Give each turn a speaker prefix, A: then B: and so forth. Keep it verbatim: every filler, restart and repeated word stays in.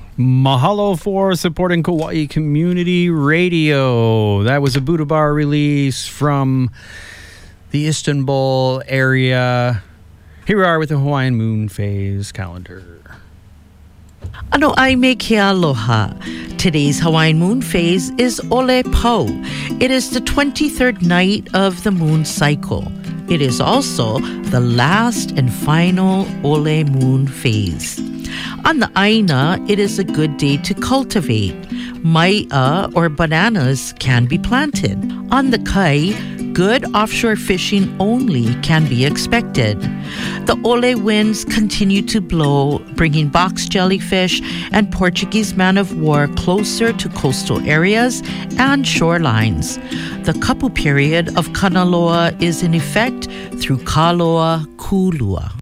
A: Mahalo for supporting Kauai Community Radio. That was a Buddha Bar release from the Istanbul area. Here we are with the Hawaiian moon phase calendar.
B: Ano ai me ke aloha. Today's Hawaiian moon phase is Ole Po. It is the twenty-third night of the moon cycle. It is also the last and final Ole moon phase. On the Aina, it is a good day to cultivate. Mai'a or bananas can be planted. On the Kai, good offshore fishing only can be expected. The Ole winds continue to blow, bringing box jellyfish and Portuguese man-of-war closer to coastal areas and shorelines. The kapu period of Kanaloa is in effect through Kaloa Kulua.